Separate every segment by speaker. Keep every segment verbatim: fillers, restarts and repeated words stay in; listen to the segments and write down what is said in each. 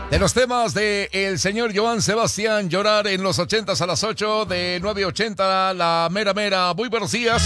Speaker 1: De los temas de el señor Joan Sebastián, Llorar en los ochentas a las ocho, de nueve ochenta, la mera mera. Muy buenos días.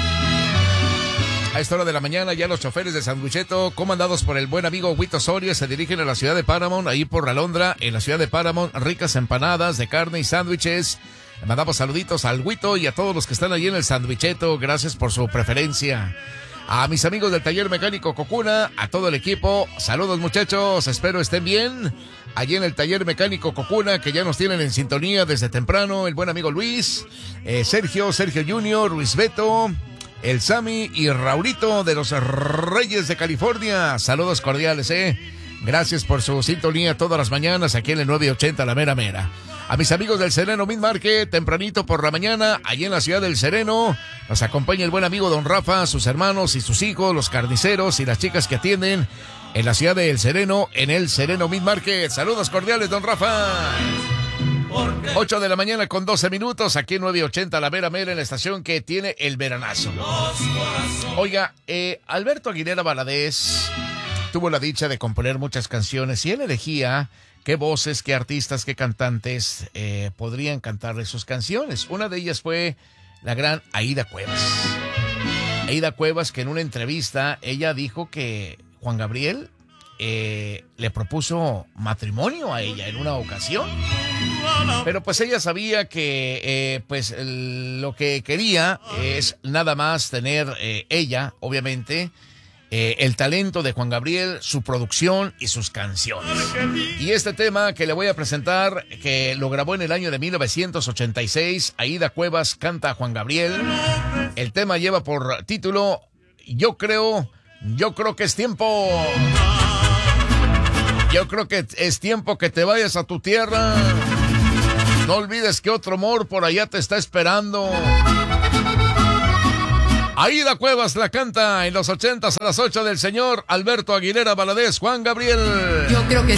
Speaker 1: A esta hora de la mañana ya los choferes de Sandwicheto, comandados por el buen amigo Huito Osorio, se dirigen a la ciudad de Paramount, ahí por la Londra, en la ciudad de Paramount, ricas empanadas de carne y sándwiches. Le mandamos saluditos al Huito y a todos los que están allí en el Sandwicheto. Gracias por su preferencia. A mis amigos del taller mecánico Cocuna, a todo el equipo, saludos muchachos, espero estén bien. Allí en el taller mecánico Cocuna, que ya nos tienen en sintonía desde temprano, el buen amigo Luis, eh, Sergio, Sergio Junior, Luis Beto, el Sammy y Raulito de los Reyes de California. Saludos cordiales, eh. Gracias por su sintonía todas las mañanas aquí en el nueve ochenta La Mera Mera. A mis amigos del Sereno Meat Market, tempranito por la mañana, allí en la ciudad del Sereno, nos acompaña el buen amigo Don Rafa, sus hermanos y sus hijos, los carniceros y las chicas que atienden en la ciudad del Sereno, en el Sereno Meat Market. Saludos cordiales, Don Rafa. ocho de la mañana con doce minutos, aquí en nueve ochenta La Mera Mera, en la estación que tiene el veranazo. Oiga, eh, Alberto Aguilera Valadez tuvo la dicha de componer muchas canciones y él elegía qué voces, qué artistas, qué cantantes eh, podrían cantarle sus canciones. Una de ellas fue la gran Aída Cuevas. Aída Cuevas, que en una entrevista ella dijo que Juan Gabriel eh, le propuso matrimonio a ella en una ocasión. Pero pues ella sabía que eh, pues el, lo que quería es nada más tener eh, ella, obviamente, Eh, el talento de Juan Gabriel, su producción y sus canciones. Y este tema que le voy a presentar, que lo grabó en el año de mil novecientos ochenta y seis, Aída Cuevas canta a Juan Gabriel. El tema lleva por título Yo creo, yo creo que es tiempo. Yo creo que es tiempo que te vayas a tu tierra. No olvides que otro amor por allá te está esperando. Aída Cuevas la canta en los ochentas a las ocho del señor Alberto Aguilera Valadez, Juan Gabriel.
Speaker 2: Yo creo que